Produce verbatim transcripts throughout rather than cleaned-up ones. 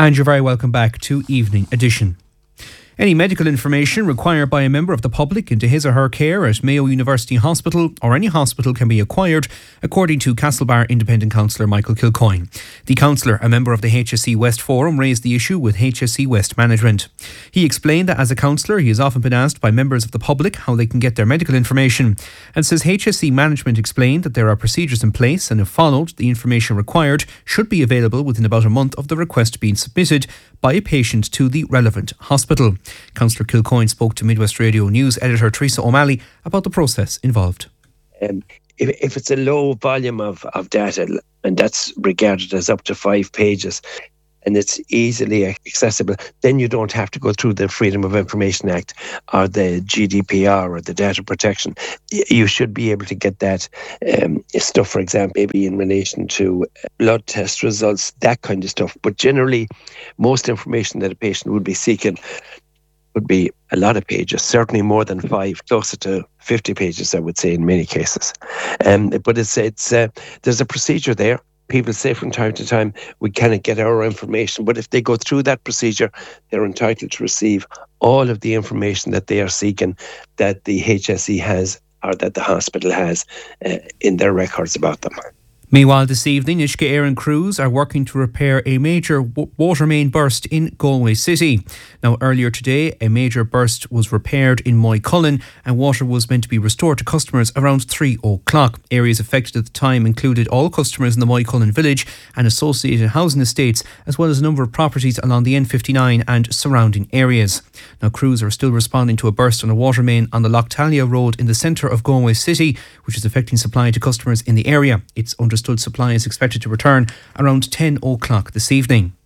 And you're very welcome back to Evening Edition. Any medical information required by a member of the public into his or her care at Mayo University Hospital or any hospital can be acquired, according to Castlebar Independent Councillor Michael Kilcoyne. The councillor, a member of the H S E West Forum, raised the issue with H S E West management. He explained that as a councillor he has often been asked by members of the public how they can get their medical information, and says H S E management explained that there are procedures in place and if followed, the information required should be available within about a month of the request being submitted by a patient to the relevant hospital. Councillor Kilcoyne spoke to Midwest Radio News editor Teresa O'Malley about the process involved. Um, if, if it's a low volume of, of data, and that's regarded as up to five pages, and it's easily accessible, then you don't have to go through the Freedom of Information Act or the G D P R or the data protection. You should be able to get that um, stuff, for example, maybe in relation to blood test results, that kind of stuff. But generally, most information that a patient would be seeking would be a lot of pages, certainly more than five, closer to fifty pages, I would say, in many cases. Um, but it's it's uh, there's a procedure there. People say from time to time, we cannot get our information. But if they go through that procedure, they're entitled to receive all of the information that they are seeking, that the H S E has or that the hospital has uh, in their records about them. Meanwhile, this evening, Uisce Éireann crews are working to repair a major w- water main burst in Galway City. Now, earlier today, a major burst was repaired in Moycullen and water was meant to be restored to customers around three o'clock. Areas affected at the time included all customers in the Moycullen village and associated housing estates, as well as a number of properties along the N fifty-nine and surrounding areas. Now, crews are still responding to a burst on a water main on the Lochtalia Road in the centre of Galway City, which is affecting supply to customers in the area. It's understood supply is expected to return around ten o'clock this evening.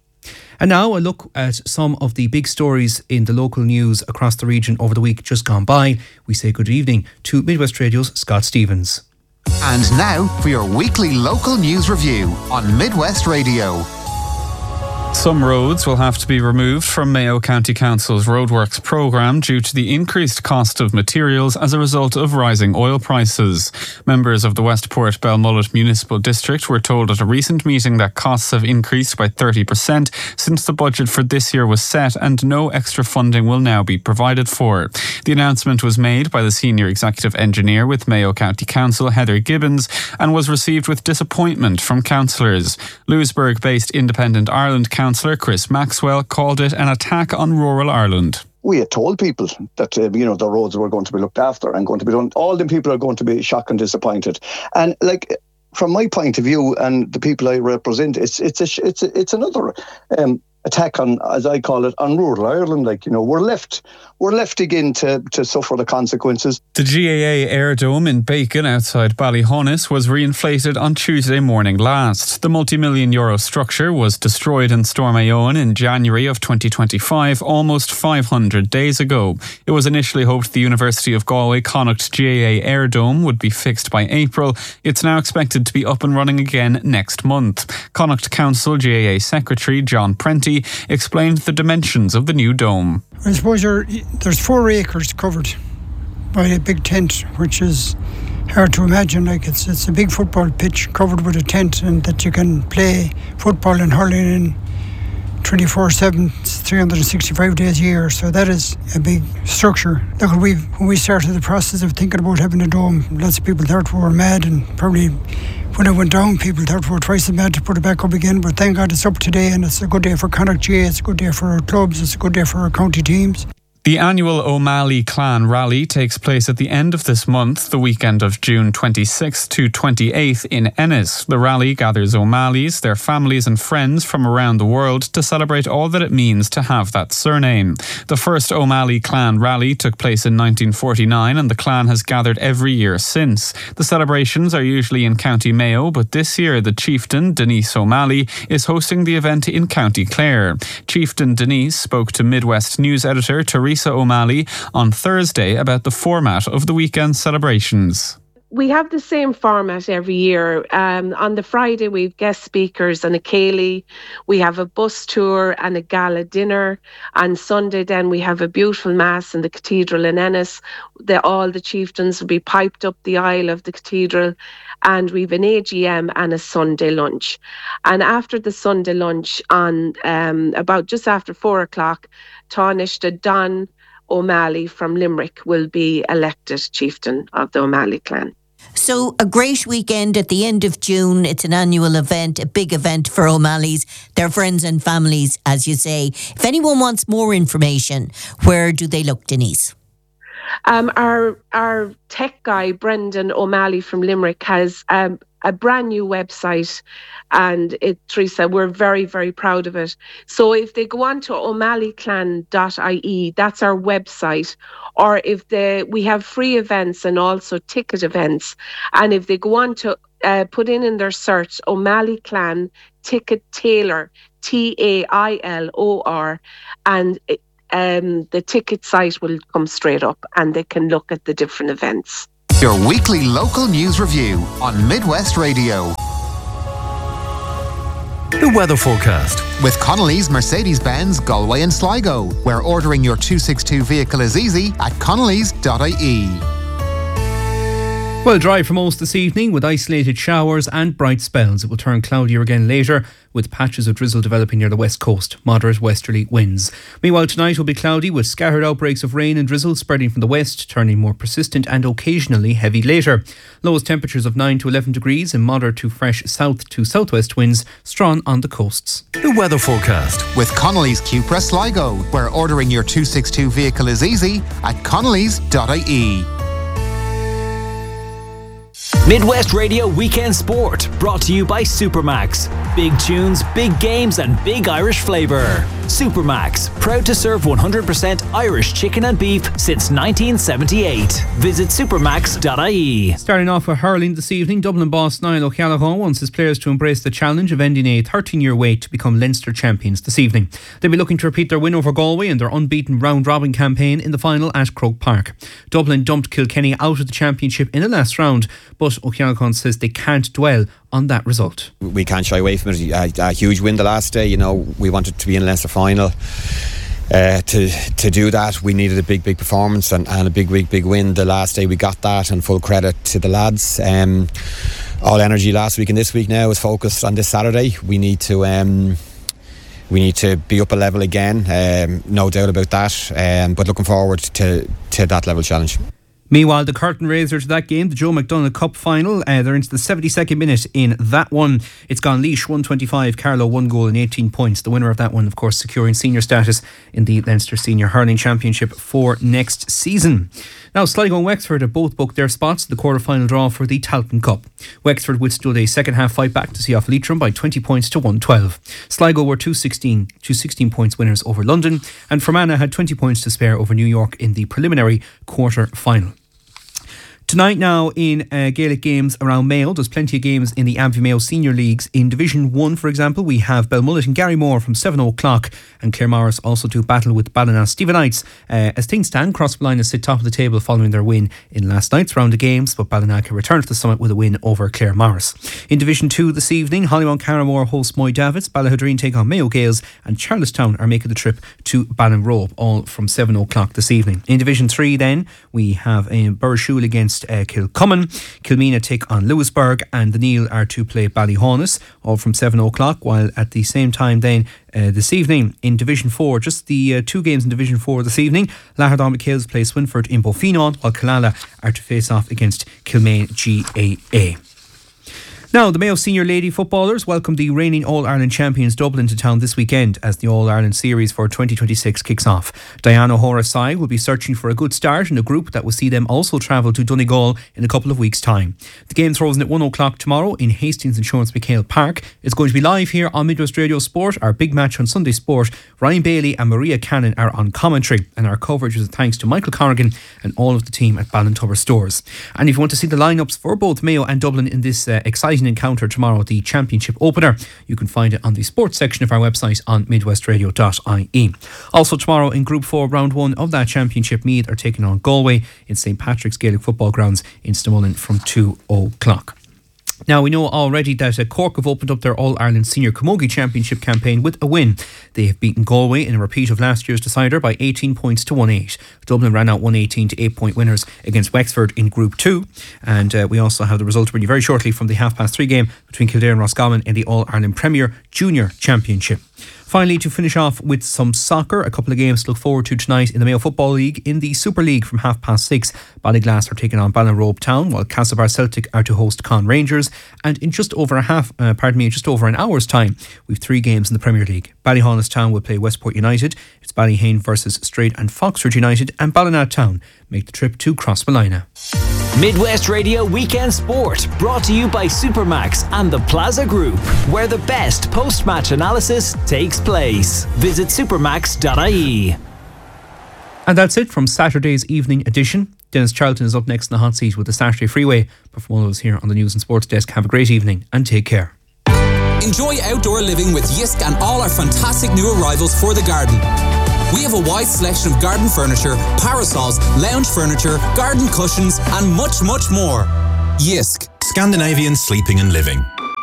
And now a look at some of the big stories in the local news across the region over the week just gone by. We say good evening to Midwest Radio's Scott Stevens. And now for your weekly local news review on Midwest Radio. Some roads will have to be removed from Mayo County Council's roadworks programme due to the increased cost of materials as a result of rising oil prices. Members of the Westport Belmullet Municipal District were told at a recent meeting that costs have increased by thirty percent since the budget for this year was set and no extra funding will now be provided for. The announcement was made by the Senior Executive Engineer with Mayo County Council, Heather Gibbons, and was received with disappointment from councillors. Lewisburg-based Independent Ireland Council Councillor Chris Maxwell called it an attack on rural Ireland. We had told people that uh, you know the roads were going to be looked after and going to be done. All the people are going to be shocked and disappointed. And like from my point of view and the people I represent, it's it's a, it's a, it's another um, attack on, as I call it, on rural Ireland. Like, you know, we're left we're left again to, to suffer the consequences. The G A A Air Dome in Bacon outside Ballyhonus was reinflated on Tuesday morning last. The multi-million euro structure was destroyed in Stormayon in January of twenty twenty-five, almost five hundred days ago. It was initially hoped the University of Galway Connacht G A A Air Dome would be fixed by April. It's now expected to be up and running again next month. Connacht Council G A A Secretary John Prenty explained the dimensions of the new dome. I suppose there's four acres covered by a big tent, which is hard to imagine. Like it's it's a big football pitch covered with a tent, and that you can play football and hurling in twenty-four seven, three hundred sixty-five days a year. So that is a big structure. Look, we when we started the process of thinking about having a dome, lots of people thought we were mad, and probably when it went down, people thought we were twice as mad to put it back up again. But thank God it's up today, and it's a good day for Connacht G A A, it's a good day for our clubs, it's a good day for our county teams. The annual O'Malley Clan Rally takes place at the end of this month, the weekend of June twenty-sixth to twenty-eighth in Ennis. The rally gathers O'Malleys, their families and friends from around the world to celebrate all that it means to have that surname. The first O'Malley Clan Rally took place in nineteen forty-nine and the clan has gathered every year since. The celebrations are usually in County Mayo, but this year the chieftain, Denise O'Malley, is hosting the event in County Clare. Chieftain Denise spoke to Midwest News editor Teresa O'Malley on Thursday about the format of the weekend celebrations. we have the same format every year. Um, on the Friday, we have guest speakers and a ceilidh. We have a bus tour and a gala dinner. On Sunday, then, we have a beautiful mass in the cathedral in Ennis. The, all the chieftains will be piped up the aisle of the cathedral. And we have an A G M and a Sunday lunch. And after the Sunday lunch, on um, about just after four o'clock, Taoiseach Don O'Malley from Limerick will be elected chieftain of the O'Malley clan. So a great weekend at the end of June. It's an annual event, a big event for O'Malley's, their friends and families, as you say. If anyone wants more information, where do they look, Denise? Um, our our tech guy, Brendan O'Malley from Limerick, has um, a brand new website, and it, Teresa, we're very, very proud of it. So if they go on to o'malley clan dot I E, that's our website, or if they, we have free events and also ticket events, and if they go on to uh, put in in their search O'Malley Clan Ticket Tailor, T A I L O R, and it, Um, the ticket site will come straight up and they can look at the different events. Your weekly local news review on Midwest Radio. The weather forecast. With Connolly's Mercedes-Benz Galway and Sligo, where ordering your two sixty-two vehicle is easy at connellys dot I E. Well, dry for most this evening with isolated showers and bright spells. It will turn cloudier again later with patches of drizzle developing near the west coast, moderate westerly winds. Meanwhile, tonight will be cloudy with scattered outbreaks of rain and drizzle spreading from the west, turning more persistent and occasionally heavy later. Lowest temperatures of nine to eleven degrees and moderate to fresh south to southwest winds, strong on the coasts. The weather forecast. With Connolly's Cupra Sligo, where ordering your two sixty-two vehicle is easy at connellys dot I E. Midwest Radio Weekend Sport, brought to you by Supermax. Big tunes, big games and big Irish flavour. Supermax, proud to serve one hundred percent Irish chicken and beef since nineteen seventy-eight. Visit supermax dot I E. Starting off with hurling this evening, Dublin boss Niall O'Callaghan wants his players to embrace the challenge of ending a thirteen-year wait to become Leinster champions this evening. They'll be looking to repeat their win over Galway and their unbeaten round-robin campaign in the final at Croke Park. Dublin dumped Kilkenny out of the championship in the last round, but O'Callaghan says they can't dwell on that result. We can't shy away from it. A, a huge win the last day. You know, we wanted to be in the Leinster final. Uh, to to do that, we needed a big, big performance and, and a big, big, big win the last day. We got that, and full credit to the lads. Um, all energy last week and this week now is focused on this Saturday. We need to um, we need to be up a level again. Um, no doubt about that. Um, but looking forward to to that level challenge. Meanwhile, the curtain raiser to that game, the Joe McDonagh Cup final, uh, they're into the seventy-second minute in that one. It's gone Laois one twenty-five, Carlow one goal and eighteen points. The winner of that one, of course, securing senior status in the Leinster Senior Hurling Championship for next season. Now, Sligo and Wexford have both booked their spots in the quarter-final draw for the Tailteann Cup. Wexford withstood a second-half fight back to see off Leitrim by twenty points to one twelve. Sligo were two sixteen, two sixteen points winners over London, and Fermanagh had twenty points to spare over New York in the preliminary quarter-final. Tonight now in uh, Gaelic games around Mayo, there's plenty of games in the Abbey Mayo Senior Leagues. In Division one, for example, we have Belmullet and Garrymore from seven o'clock, and Claremorris also do battle with Ballina. Stephenites, uh, as things stand, Crossballina sit top of the table following their win in last night's round of games, but Ballina can return to the summit with a win over Claremorris. In Division two this evening, Hollymount Carramore host Moy Davids, Ballahadreen take on Mayo Gales, and Charlestown are making the trip to Ballinrobe, all from seven o'clock this evening. In Division three then, we have um, Burrishoole against Uh, Kilcummin, Kilmeena take on Lewisburg, and the Neil are to play Ballyhaunis, all from seven o'clock, while at the same time then uh, this evening in Division four, just the uh, two games in Division four this evening, Lahardon McHale's play Swinford in Bofinon, while Killala are to face off against Kilmaine G A A. Now, the Mayo senior lady footballers welcome the reigning All-Ireland champions Dublin to town this weekend as the All-Ireland series for twenty twenty-six kicks off. Diana O'Hara's side will be searching for a good start in a group that will see them also travel to Donegal in a couple of weeks' time. The game throws in at one o'clock tomorrow in Hastings Insurance McHale Park. It's going to be live here on Midwest Radio Sport. Our big match on Sunday Sport, Ryan Bailey and Maria Cannon are on commentary, and our coverage is thanks to Michael Corrigan and all of the team at Ballintubber Stores. And if you want to see the lineups for both Mayo and Dublin in this uh, exciting exciting encounter tomorrow, the championship opener. You can find it on the sports section of our website on midwest radio dot I E. Also tomorrow in Group four, round one of that championship, Meath are taking on Galway in St Patrick's Gaelic Football Grounds in Stamullen from two o'clock. Now, we know already that uh, Cork have opened up their All-Ireland Senior Camogie Championship campaign with a win. They have beaten Galway in a repeat of last year's decider by eighteen points to one eight. Dublin ran out one eighteen to eight point winners against Wexford in Group two. And uh, we also have the result to bring you very shortly from the half-past three game between Kildare and Roscommon in the All-Ireland Premier Junior Championship. Finally, to finish off with some soccer, a couple of games to look forward to tonight in the Mayo Football League. In the Super League from half past six, Ballyglass are taking on Ballinrobe Town, while Castlebar Celtic are to host Con Rangers. And in just over a half, uh, pardon me, in just over an hour's time, we've three games in the Premier League. Ballyhonus Town will play Westport United. It's Ballyhane versus Straight and Foxford United, and Ballina Town make the trip to Crossmolina. Midwest Radio Weekend Sport, brought to you by Supermax and the Plaza Group, where the best post-match analysis takes place. Visit supermax dot I E. And that's it from Saturday's evening edition. Dennis Charlton is up next in the hot seat with the Saturday Freeway. But from all of us here on the News and Sports Desk, have a great evening and take care. Enjoy outdoor living with Yisk and all our fantastic new arrivals for the garden. We have a wide selection of garden furniture, parasols, lounge furniture, garden cushions and much, much more. Yisk, Scandinavian sleeping and living.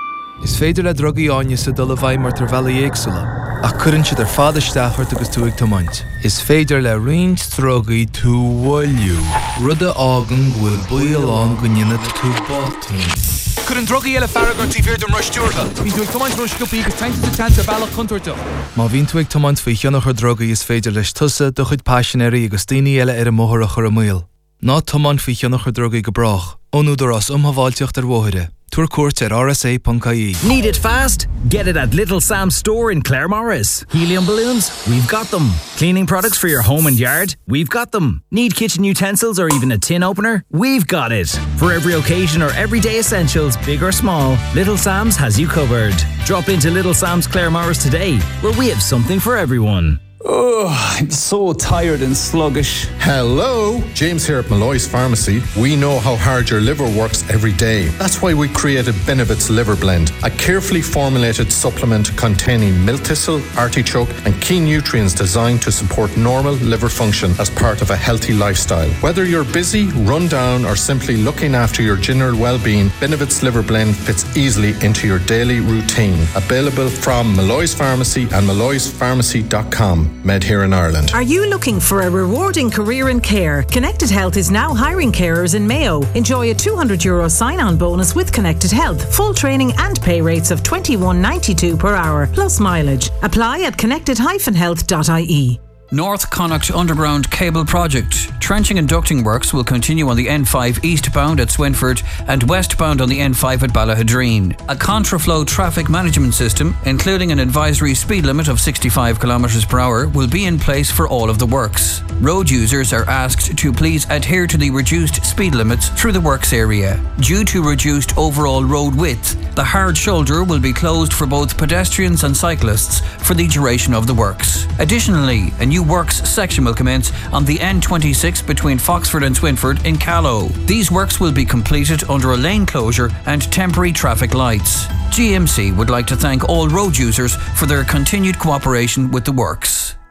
Is féidir le drogaí áine sa dul a bhaid mar tar bheala éagsúla, ach cuireann siad ar fada steachart agus tú ag tomaint. Is féidir le roinnt drogaí tú bhfuilliú. Rud a ágan bhfuil buíoll an go nginne tú bátainn. Cuireann drogaí eile farragar tí bhír dom roistiúrtha. Bhín tú ag tomaint roisciúpaí agus tainte sa teanta bheala contoirteach. Má bhín tú ag tomaint faoi cheannach ar drogaí is féidir leis tusa do chuid passionéirí agus daoine eile ar a móthar a chur a míl. Ná tomaint faoi cheannach ar drogaí go brach, ónúdar as umhaváilteocht ar bmhóithire. Tour court at R S A dot I E. Need it fast? Get it at Little Sam's store in Claremorris. Helium balloons? We've got them. Cleaning products for your home and yard? We've got them. Need kitchen utensils or even a tin opener? We've got it. For every occasion or everyday essentials, big or small, Little Sam's has you covered. Drop into Little Sam's Claremorris today, where we have something for everyone. Oh, I'm so tired and sluggish. Hello, James here at Malloy's Pharmacy. We know how hard your liver works every day. That's why we created Benevit's Liver Blend, a carefully formulated supplement containing milk thistle, artichoke and key nutrients designed to support normal liver function as part of a healthy lifestyle. Whether you're busy, run down or simply looking after your general well-being, Benevit's Liver Blend fits easily into your daily routine. Available from Malloy's Pharmacy and malloys pharmacy dot com. Med here in Ireland. Are you looking for a rewarding career in care? Connected Health is now hiring carers in Mayo. Enjoy a two hundred euro sign-on bonus with Connected Health. Full training and pay rates of twenty-one ninety-two per hour, plus mileage. Apply at connected dash health dot I E. North Connacht Underground Cable Project. Trenching and ducting works will continue on the N five eastbound at Swinford and westbound on the N five at Ballahadreen. A contraflow traffic management system, including an advisory speed limit of sixty-five kilometres per hour, will be in place for all of the works. Road users are asked to please adhere to the reduced speed limits through the works area. Due to reduced overall road width, the hard shoulder will be closed for both pedestrians and cyclists for the duration of the works. Additionally, a new works section will commence on the N twenty-six between Foxford and Swinford in Callow. These works will be completed under a lane closure and temporary traffic lights. G M C would like to thank all road users for their continued cooperation with the works.